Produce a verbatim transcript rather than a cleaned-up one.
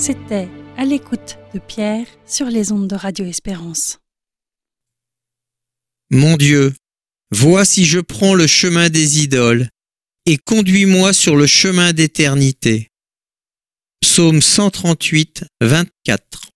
C'était À l'écoute de Pierre sur les ondes de Radio Espérance. Mon Dieu, vois si je prends le chemin des idoles et conduis-moi sur le chemin d'éternité. Psaume cent trente-huit, vingt-quatre.